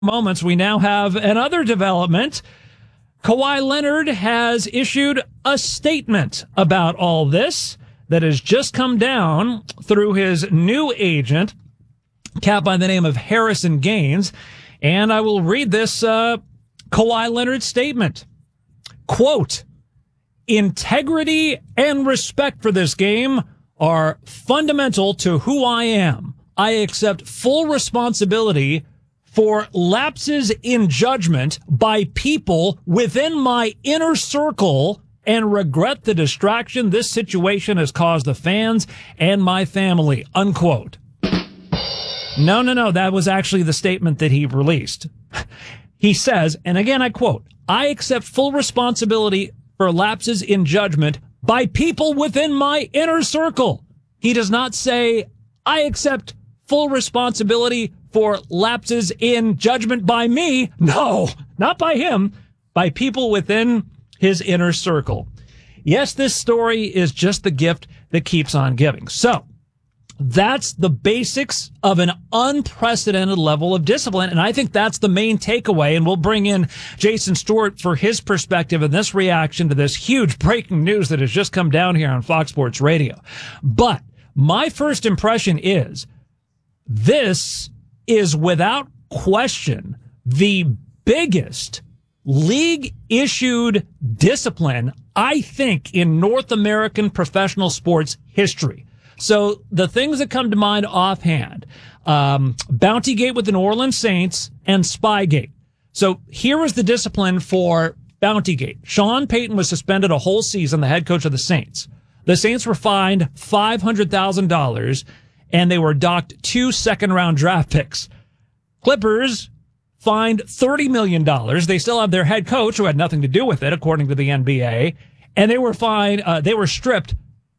Moments, we now have another development. Kawhi Leonard has issued a statement about all this that has just come down through his new agent, cat by the name of Harrison Gaines. And I will read this Kawhi Leonard statement. Quote, integrity and respect for this game are fundamental to who I am. I accept full responsibility for lapses in judgment by people within my inner circle and regret the distraction this situation has caused the fans and my family, unquote. No. That was actually the statement that he released. He says, and again, I quote, I accept full responsibility for lapses in judgment by people within my inner circle. He does not say, I accept full responsibility for lapses in judgment by me. No, not by him, by people within his inner circle. Yes, this story is just the gift that keeps on giving. So that's the basics of an unprecedented level of discipline. And I think that's the main takeaway. And we'll bring in Jason Stewart for his perspective and this reaction to this huge breaking news that has just come down here on Fox Sports Radio. But my first impression is this is without question the biggest league-issued discipline, I think, in North American professional sports history. So the things that come to mind offhand, Bountygate with the New Orleans Saints and Spygate. So here was the discipline for Bountygate. Sean Payton was suspended a whole season, the head coach of the Saints. The Saints were fined $500,000 and they were docked 2 second-round draft picks. Clippers fined $30 million. They still have their head coach, who had nothing to do with it, according to the NBA. And they were fined, they were stripped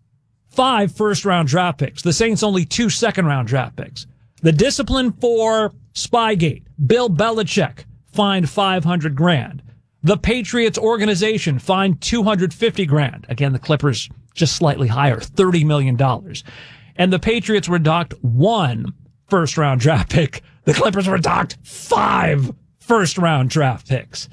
5 first-round draft picks. The Saints only 2 second-round draft picks. The discipline for Spygate, Bill Belichick fined $500,000. The Patriots organization fined $250,000. Again, the Clippers just slightly higher, $30 million. And the Patriots were docked 1 first-round draft pick. The Clippers were docked 5 first-round draft picks.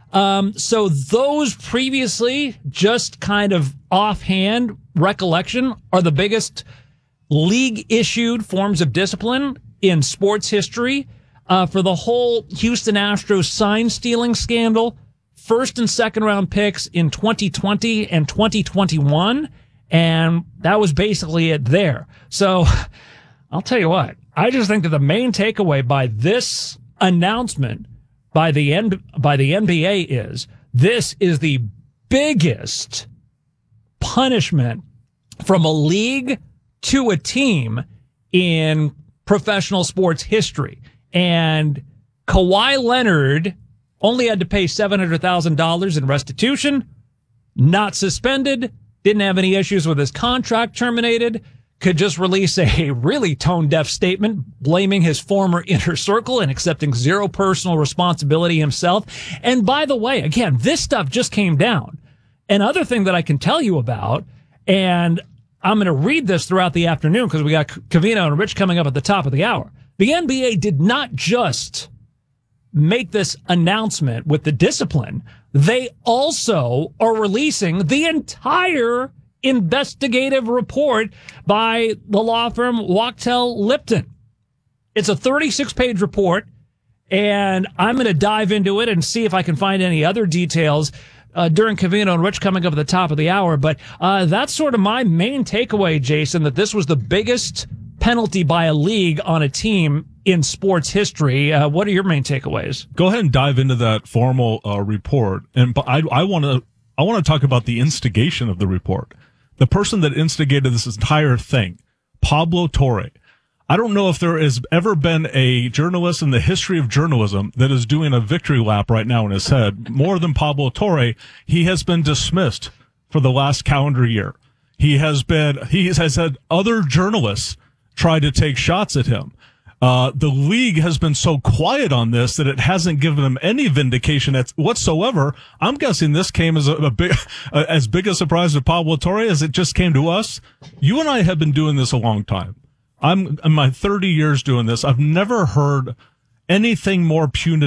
So those previously, just kind of offhand recollection, are the biggest league-issued forms of discipline in sports history. For the whole Houston Astros sign-stealing scandal, first and second-round picks in 2020 and 2021. And that was basically it there. So I'll tell you what, I just think that the main takeaway by this announcement by the NBA is this is the biggest punishment from a league to a team in professional sports history. And Kawhi Leonard only had to pay $700,000 in restitution, not suspended, didn't have any issues with his contract terminated, could just release a really tone-deaf statement blaming his former inner circle and accepting zero personal responsibility himself. And by the way, again, this stuff just came down. Another thing that I can tell you about, and I'm going to read this throughout the afternoon because we got Covino and Rich coming up at the top of the hour. The NBA did not just make this announcement with the discipline. They also are releasing the entire investigative report by the law firm Wachtell Lipton. It's a 36-page report, and I'm going to dive into it and see if I can find any other details during Covino and Rich coming up at the top of the hour. But that's sort of my main takeaway, Jason, that this was the biggest penalty by a league on a team in sports history. What are your main takeaways? Go ahead and dive into that formal report. And I want to talk about the instigation of the report. The person that instigated this entire thing, Pablo Torre. I don't know if there has ever been a journalist in the history of journalism that is doing a victory lap right now in his head. More than Pablo Torre, he has been dismissed for the last calendar year. He has had other journalists try to take shots at him. The league has been so quiet on this that it hasn't given them any vindication whatsoever. I'm guessing this came as as big a surprise to Pablo Torre as it just came to us. You and I have been doing this a long time. I'm in my 30 years doing this. I've never heard anything more punitive